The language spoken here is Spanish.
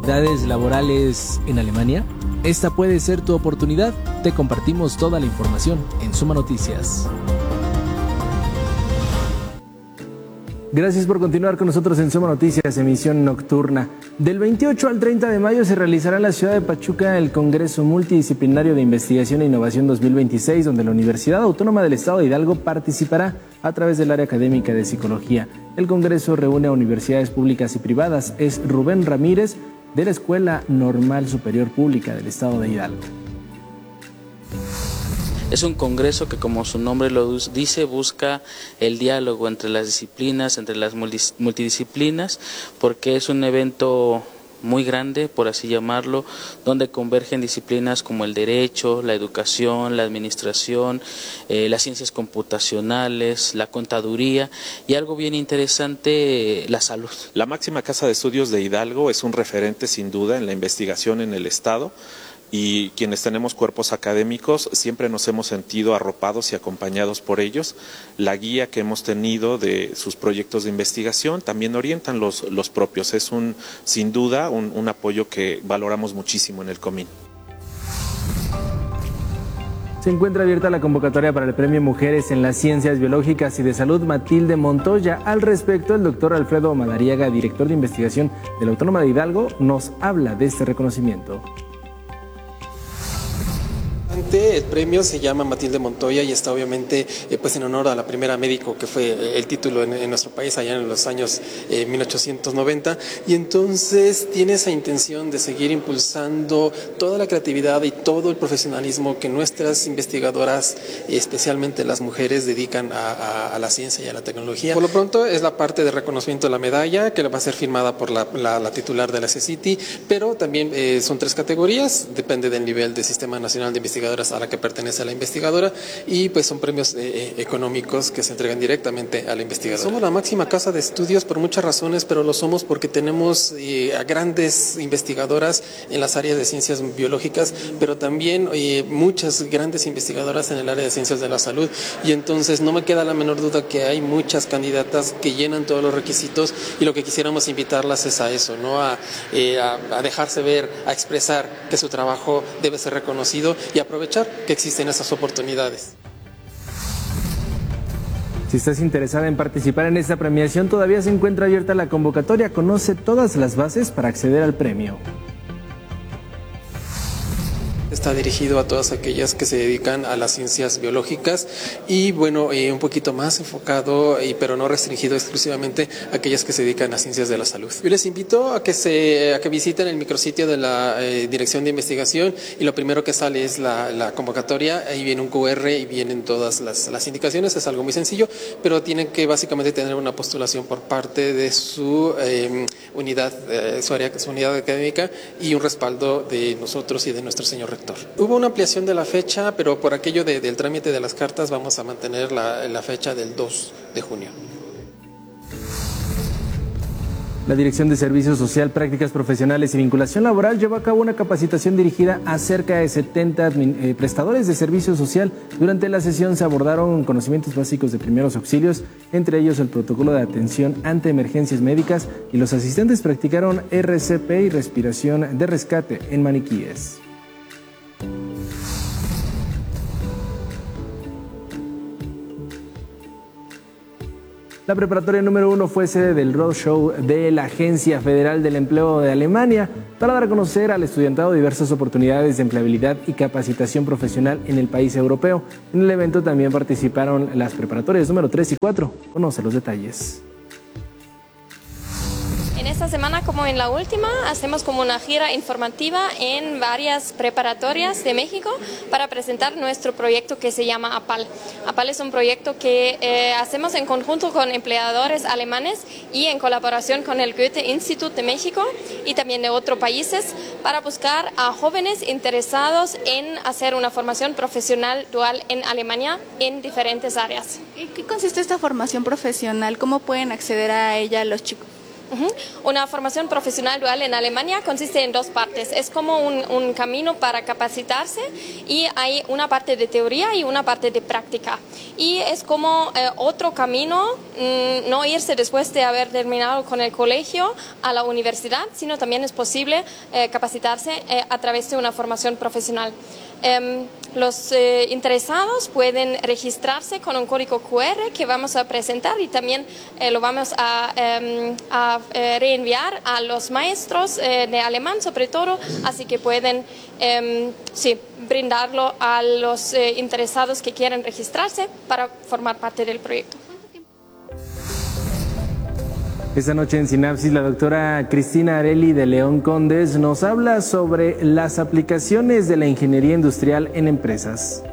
oportunidades laborales en Alemania? Esta puede ser tu oportunidad. Te compartimos toda la información en Suma Noticias. Gracias por continuar con nosotros en Suma Noticias, emisión nocturna. Del 28 al 30 de mayo se realizará en la ciudad de Pachuca el Congreso Multidisciplinario de Investigación e Innovación 2026, donde la Universidad Autónoma del Estado de Hidalgo participará a través del área académica de Psicología. El Congreso reúne a universidades públicas y privadas. Es Rubén Ramírez, de la Escuela Normal Superior Pública del Estado de Hidalgo. Es un congreso que, como su nombre lo dice, busca el diálogo entre las disciplinas, entre las multidisciplinas, porque es un evento muy grande, por así llamarlo, donde convergen disciplinas como el derecho, la educación, la administración, las ciencias computacionales, la contaduría y algo bien interesante, la salud. La máxima casa de estudios de Hidalgo es un referente sin duda en la investigación en el Estado. Y quienes tenemos cuerpos académicos siempre nos hemos sentido arropados y acompañados por ellos. La guía que hemos tenido de sus proyectos de investigación también orientan los propios. Es sin duda un apoyo que valoramos muchísimo en el Comín. Se encuentra abierta la convocatoria para el Premio Mujeres en las Ciencias Biológicas y de Salud Matilde Montoya. Al respecto, el doctor Alfredo Madariaga, director de investigación de la Autónoma de Hidalgo, nos habla de este reconocimiento. El premio se llama Matilde Montoya y está obviamente pues en honor a la primera médico que fue el título en nuestro país allá en los años 1890, y entonces tiene esa intención de seguir impulsando toda la creatividad y todo el profesionalismo que nuestras investigadoras, especialmente las mujeres, dedican a la ciencia y a la tecnología. Por lo pronto es la parte de reconocimiento de la medalla que va a ser firmada por la titular de la CECITI, pero también son 3 categorías, depende del nivel del Sistema Nacional de Investigadoras a la que pertenece a la investigadora, y pues son premios económicos que se entregan directamente a la investigadora. Somos la máxima casa de estudios por muchas razones, pero lo somos porque tenemos a grandes investigadoras en las áreas de ciencias biológicas, pero también muchas grandes investigadoras en el área de ciencias de la salud, y entonces no me queda la menor duda que hay muchas candidatas que llenan todos los requisitos, y lo que quisiéramos invitarlas es a eso, ¿no? A dejarse ver, a expresar que su trabajo debe ser reconocido y aprovechar que existen esas oportunidades. Si estás interesada en participar en esta premiación, todavía se encuentra abierta la convocatoria. Conoce todas las bases para acceder al premio. Está dirigido a todas aquellas que se dedican a las ciencias biológicas y bueno, un poquito más enfocado, pero no restringido exclusivamente a aquellas que se dedican a ciencias de la salud. Yo les invito a que visiten el micrositio de la Dirección de Investigación, y lo primero que sale es la convocatoria. Ahí viene un QR y vienen todas las indicaciones. Es algo muy sencillo, pero tienen que básicamente tener una postulación por parte de su unidad, su unidad académica, y un respaldo de nosotros y de nuestro señor rector. Hubo una ampliación de la fecha, pero por aquello del trámite de las cartas vamos a mantener la fecha del 2 de junio. La Dirección de Servicio Social, Prácticas Profesionales y Vinculación Laboral llevó a cabo una capacitación dirigida a cerca de 70 prestadores de servicio social. Durante la sesión se abordaron conocimientos básicos de primeros auxilios, entre ellos el protocolo de atención ante emergencias médicas, y los asistentes practicaron RCP y respiración de rescate en maniquíes. La preparatoria número 1 fue sede del Roadshow de la Agencia Federal del Empleo de Alemania para dar a conocer al estudiantado diversas oportunidades de empleabilidad y capacitación profesional en el país europeo. En el evento también participaron las preparatorias número 3 y 4. Conoce los detalles. En esta semana, como en la última, hacemos como una gira informativa en varias preparatorias de México para presentar nuestro proyecto que se llama APAL. APAL es un proyecto que hacemos en conjunto con empleadores alemanes y en colaboración con el Goethe Institut de México y también de otros países, para buscar a jóvenes interesados en hacer una formación profesional dual en Alemania en diferentes áreas. ¿En qué consiste esta formación profesional? ¿Cómo pueden acceder a ella los chicos? Una formación profesional dual en Alemania consiste en dos partes. Es como un camino para capacitarse y hay una parte de teoría y una parte de práctica. Y es como otro camino, no irse después de haber terminado con el colegio a la universidad, sino también es posible capacitarse a través de una formación profesional. Los interesados pueden registrarse con un código QR que vamos a presentar y también lo vamos a reenviar a los maestros de alemán sobre todo, así que pueden brindarlo a los interesados que quieren registrarse para formar parte del proyecto. Esta noche en Sinapsis, la doctora Cristina Areli de León Condes nos habla sobre las aplicaciones de la ingeniería industrial en empresas.